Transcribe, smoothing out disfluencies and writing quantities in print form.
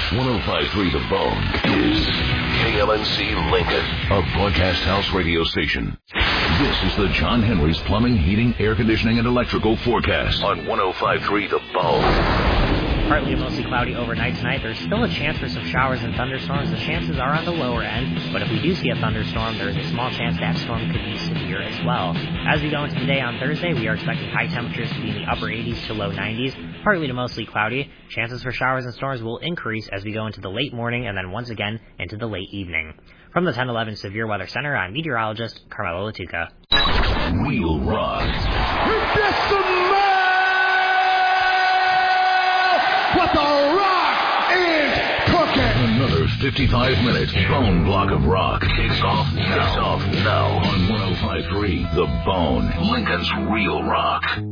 105.3 The Bone is KLNC Lincoln, a broadcast house radio station. This is the John Henry's Plumbing, Heating, Air Conditioning, and Electrical forecast on 105.3 The Bone. Partly to mostly cloudy overnight tonight. There's still a chance for some showers and thunderstorms. The chances are on the lower end, but if we do see a thunderstorm, there is a small chance that storm could be severe as well. As we go into the day on Thursday, we are expecting high temperatures to be in the upper 80s to low 90s, partly to mostly cloudy. Chances for showers and storms will increase as we go into the late morning and then once again into the late evening. From the 1011 Severe Weather Center, I'm meteorologist Carmelo Latuca. Real Rock. What the rock is cooking! Another 55-minute bone block of rock kicks off now on 105.3 The Bone, Lincoln's Real Rock.